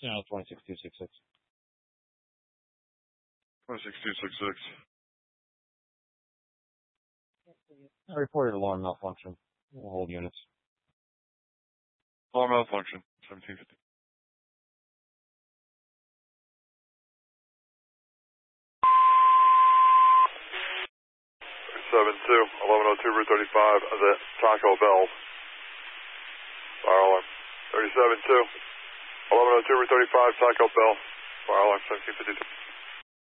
Channel 26266. 26266. I reported alarm malfunction. We'll hold units. Alarm malfunction, 1750. 1102, Route 35, the Taco Bell. Fire alarm. 372, 1102, Route 35, Taco Bell. Fire alarm, 1752.